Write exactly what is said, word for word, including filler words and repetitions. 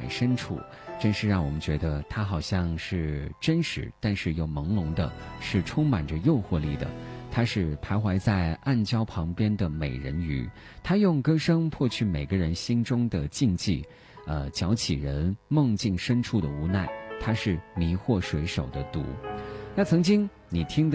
深处，真是让我们觉得它好像是真实，但是又朦胧的，是充满着诱惑力的。它是徘徊在暗礁旁边的美人鱼，它用歌声破去每个人心中的禁忌，呃，搅起人梦境深处的无奈。它是迷惑水手的毒。那曾经你听的